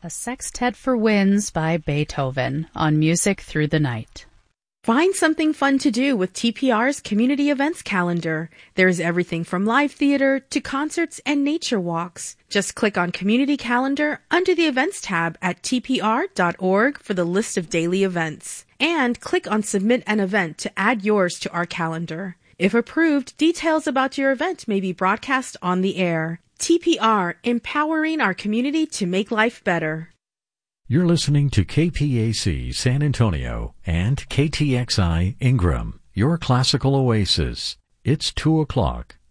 A Sextet for Winds by Beethoven on Music Through the Night. Find something fun to do with TPR's community events calendar. There's everything from live theater to concerts and nature walks. Just click on Community Calendar under the Events tab at tpr.org for the list of daily events. And click on Submit an Event to add yours to our calendar. If approved, details about your event may be broadcast on the air. TPR, empowering our community to make life better. You're listening to KPAC San Antonio and KTXI Ingram, your classical oasis. It's 2 o'clock.